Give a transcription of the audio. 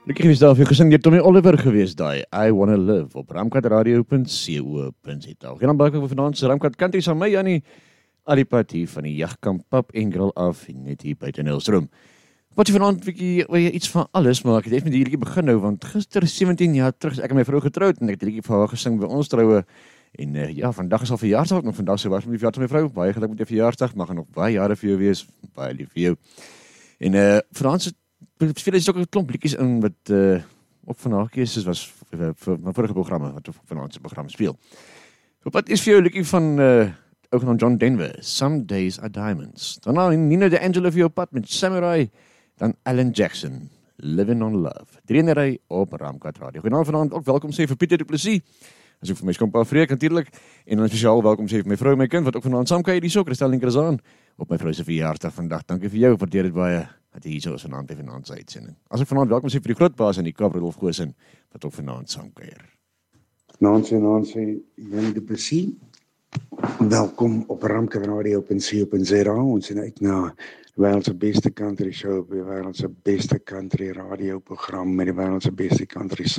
Lekker gewees daar vir gesing deur Tommy Oliver gewees daai I Wanna Live op ramkatradio.co.za. Gaan baie vir vanaand se Ramkat Country saam met my Jannie Alipad hier van die Jagkamp Pub en Grill af net hier buite Nelstroom. Wat jy vanaand bietjie wil jy iets van alles maar ek het net met hierdie begin nou want gister 17 jaar terug is ek en my vrou getroud en ek het 'n liedjie vir haar gesing by ons troue en ja, vandag is al verjaarsdag en vandag sou was met die verjaarsdag van my vrou. Baie geluk met jou verjaarsdag. Mag nog baie jare vir jou wees. Baie lief vir jou. En vanaand speel is ook 'n klomp liedjies in wat op vanaand keuses was vir my vorige programme wat op vanaand se program speel. Wat is vir jou 'n liedjie van ook van John Denver, Some Days Are Diamonds. Daarna Nino D'Angelo vir jou pad met Samurai, dan Alan Jackson, Living on Love. 3 in 'n ry op Ramkat Radio. Goeienaand vanaand ook welkom sê vir Pieter Du Plessis. As ek vir my skoonpa Freek natuurlik en dan spesiaal welkom sê vir my vrou en my kind wat ook vanaand saam kuier hierso, Christel en Krasaan op my vrou se verjaarsdag vandag. Dankie vir jou, waardeer dit baie. Dat hy hier is vanaand by vanaand se uitsending. As ek vanaand welkom sê vir die groot baas in die Kaap Rudolf Goosen wat ook vanaand saamkuier. Vanaand sê Jannie Du Plessis. Welkom op ramkatradio.co.za. Ons sien uit na wêreld se beste country show, wêreld se beste country radio program met die wêreld se beste country